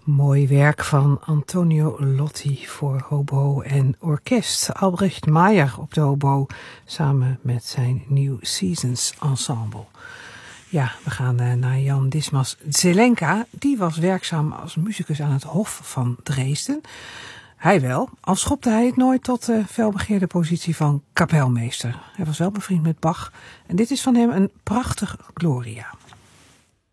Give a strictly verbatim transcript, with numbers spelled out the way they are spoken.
Mooi werk van Antonio Lotti voor hobo en orkest. Albrecht Meijer op de hobo samen met zijn New Seasons Ensemble. Ja, we gaan naar Jan Dismas Zelenka. Die was werkzaam als muzikus aan het Hof van Dresden. Hij wel, al schopte hij het nooit tot de felbegeerde positie van kapelmeester. Hij was wel bevriend met Bach en dit is van hem een prachtig Gloria.